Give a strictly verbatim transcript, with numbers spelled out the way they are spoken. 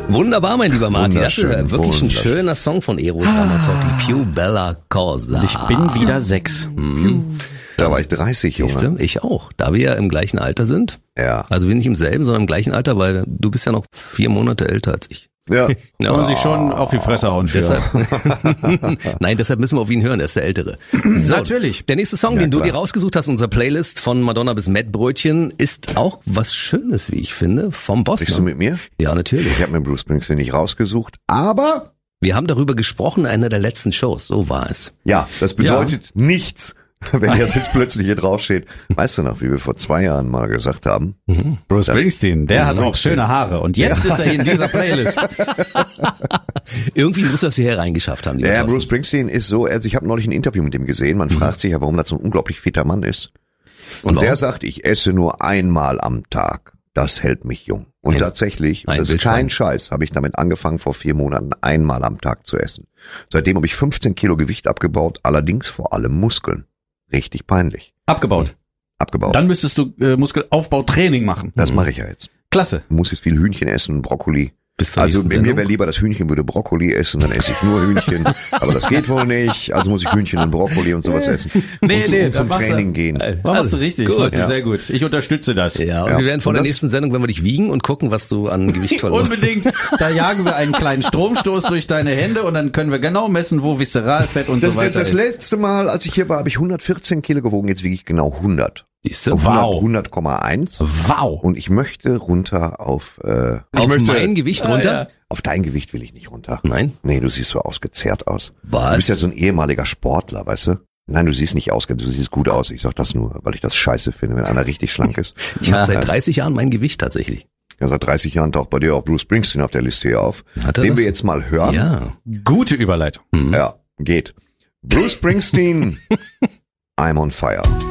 Wunderbar, mein lieber Martin. Das ist ja wirklich ein schöner Song von Eros Ramazzotti. Più bella cosa. Ich bin wieder sechs. Mhm. Da war ich dreißig, Junge. Siehste, ich auch. Da wir ja im gleichen Alter sind. Ja. Also wir nicht im selben, sondern im gleichen Alter, weil du bist ja noch vier Monate älter als ich. Ja. Kann man sich schon auf die Fresse hauen für. Deshalb, Nein, deshalb müssen wir auf ihn hören, er ist der Ältere. So, natürlich. Der nächste Song, Ja, den du klar. dir rausgesucht hast, unserer Playlist von Madonna bis Mettbrötchen, ist auch was Schönes, wie ich finde, vom Boss. Bist du mit mir? Ja, natürlich. Ich habe mir Bruce Springsteen nicht rausgesucht, aber Wir haben darüber gesprochen, in einer der letzten Shows, so war es. ja, das bedeutet nichts, wenn das jetzt plötzlich hier draufsteht. Weißt du noch, wie wir vor zwei Jahren mal gesagt haben? Bruce Das- Springsteen, der Bruce hat auch Springsteen. schöne Haare. Und jetzt ist er in dieser Playlist. Irgendwie muss das hier reingeschafft haben. lieber Ja, Thorsten. Bruce Springsteen ist so, also ich habe neulich ein Interview mit dem gesehen, man fragt sich ja, warum das so ein unglaublich fitter Mann ist. Und, Und der warum? sagt, ich esse nur einmal am Tag. Das hält mich jung. Und Ein- tatsächlich, und ein das ist Wildschwein. kein Scheiß, habe ich damit angefangen, vor vier Monaten einmal am Tag zu essen. Seitdem habe ich fünfzehn Kilo Gewicht abgebaut, allerdings vor allem Muskeln. Richtig peinlich. Abgebaut. Abgebaut. Dann müsstest du äh, Muskelaufbautraining machen. das mache ich ja jetzt. Klasse. Ich muss jetzt viel Hühnchen essen, Brokkoli. Bis zur Also nächsten mir Sendung. wäre lieber, das Hühnchen würde Brokkoli essen, dann esse ich nur Hühnchen. Aber das geht wohl nicht, also muss ich Hühnchen und Brokkoli und sowas essen. Nee, und, zu, nee, und zum dann machst du- Training gehen. Machst Also, du richtig, gut. machst du Ja. sehr gut. Ich unterstütze das. Ja, und Ja. wir werden vor Und der das- nächsten Sendung, wenn wir dich wiegen und gucken, was du an Gewicht verloren hast. Unbedingt. Da jagen wir einen kleinen Stromstoß durch deine Hände und dann können wir genau messen, wo Viszeralfett und Das, so weiter das ist. letzte Mal, als ich hier war, habe ich hundertvierzehn Kilo gewogen, jetzt wiege ich genau hundert. Siehst du? Wow. hundert Komma eins. Wow. Und ich möchte runter auf, äh, ich Auf möchte, mein Gewicht runter? auf dein Gewicht will ich nicht runter. Nein. Nee, du siehst so ausgezehrt aus. Was? Du bist ja so ein ehemaliger Sportler, weißt du? Nein, du siehst nicht aus, du siehst gut aus. Ich sag das nur, weil ich das scheiße finde, wenn einer richtig schlank ist. Ich habe seit dreißig Jahren mein Gewicht tatsächlich. Ja, seit dreißig Jahren taucht bei dir auch Bruce Springsteen auf der Liste hier auf. Hat er Den das? wir jetzt mal hören. Ja. Gute Überleitung. Ja, geht. Bruce Springsteen, I'm on fire.